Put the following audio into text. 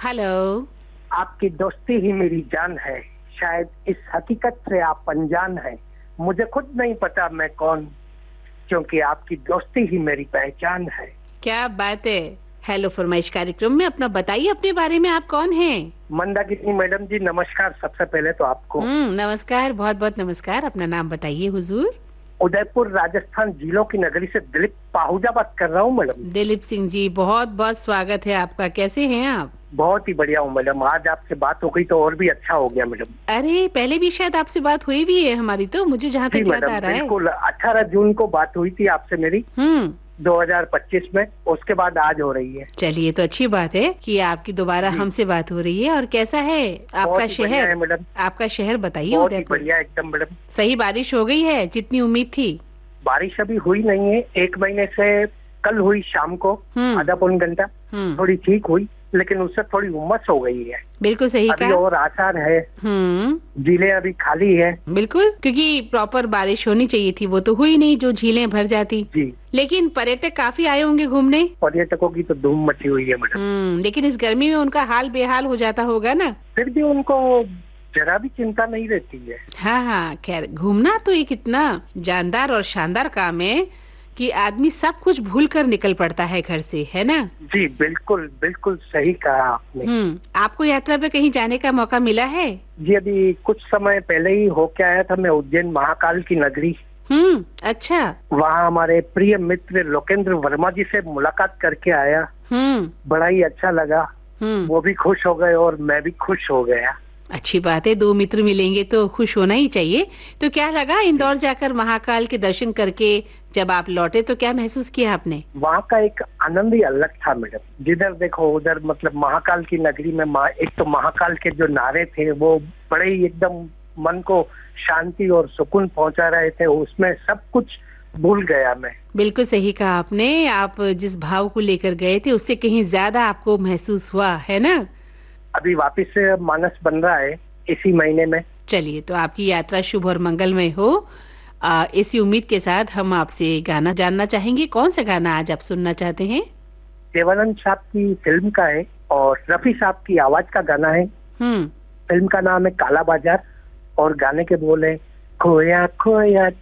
Hello. आपकी दोस्ती ही मेरी जान है, शायद इस हकीकत से आप अनजान हैं। मुझे खुद नहीं पता मैं कौन, क्योंकि आपकी दोस्ती ही मेरी पहचान है। क्या बात है। हेलो फरमाइश कार्यक्रम में अपना बताइए अपने बारे में, आप कौन हैं? मंदाकिनी मैडम जी नमस्कार। सबसे पहले तो आपको नमस्कार, बहुत बहुत नमस्कार। अपना नाम बताइए हुजूर। उदयपुर राजस्थान जिलों की नगरी से दिलीप पाहुजा बात कर रहा हूँ मैडम। दिलीप सिंह जी, बहुत बहुत स्वागत है आपका। कैसे हैं आप? बहुत ही बढ़िया हूँ मैडम। आज आपसे बात हो गई तो और भी अच्छा हो गया मैडम। अरे पहले भी शायद आपसे बात हुई भी है हमारी, तो मुझे जहाँ जी तक याद मैडम, आ रहा है। बिल्कुल 18 जून को बात हुई थी आपसे मेरी 2025 में। उसके बाद आज हो रही है। चलिए, तो अच्छी बात है कि आपकी दोबारा हमसे बात हो रही है। और कैसा है आपका शहर? है मैडम। आपका शहर बताइए। बहुत ही उदयपुर बढ़िया एकदम मैडम। सही बारिश हो गई है जितनी उम्मीद थी? बारिश अभी हुई नहीं है, 1 महीने से कल हुई शाम को आधा पौन घंटा थोड़ी ठीक हुई, लेकिन उससे थोड़ी उमस हो गई है। बिल्कुल सही अभी कहा। और आसार है, झीलें अभी खाली है। बिल्कुल, क्योंकि प्रॉपर बारिश होनी चाहिए थी, वो तो हुई नहीं जो झीलें भर जाती। जी, लेकिन पर्यटक काफी आए होंगे घूमने। पर्यटकों की तो धूम मची हुई है मैडम। लेकिन इस गर्मी में उनका हाल बेहाल हो जाता होगा ना? फिर भी उनको जरा भी चिंता नहीं रहती है। हाँ हाँ, खैर घूमना तो एक इतना जानदार और शानदार काम है कि आदमी सब कुछ भूल कर निकल पड़ता है घर से, है ना? जी बिल्कुल बिल्कुल सही कहा आपने। आपको यात्रा पे कहीं जाने का मौका मिला है? जी अभी कुछ समय पहले ही होके आया था मैं उज्जैन महाकाल की नगरी। अच्छा। वहाँ हमारे प्रिय मित्र लोकेंद्र वर्मा जी से मुलाकात करके आया। बड़ा ही अच्छा लगा। वो भी खुश हो गए और मैं भी खुश हो गया। अच्छी बात है, दो मित्र मिलेंगे तो खुश होना ही चाहिए। तो क्या लगा इंदौर जाकर महाकाल के दर्शन करके? जब आप लौटे तो क्या महसूस किया आपने? वहाँ का एक आनंद ही अलग था मैडम। जिधर देखो उधर मतलब महाकाल की नगरी में एक तो महाकाल के जो नारे थे वो बड़े ही एकदम मन को शांति और सुकून पहुंचा रहे थे। उसमें सब कुछ भूल गया मैं। बिल्कुल सही कहा आपने। आप जिस भाव को लेकर गए थे उससे कहीं ज्यादा आपको महसूस हुआ, है ना? अभी वापस से मानस बन रहा है इसी महीने में। चलिए, तो आपकी यात्रा शुभ और मंगलमय हो। इसी उम्मीद के साथ हम आपसे गाना जानना चाहेंगे। कौन सा गाना आज आप सुनना चाहते हैं? देवानंद साहब की फिल्म का है और रफी साहब की आवाज का गाना है। फिल्म का नाम है काला बाजार और गाने के बोल है खोया खोया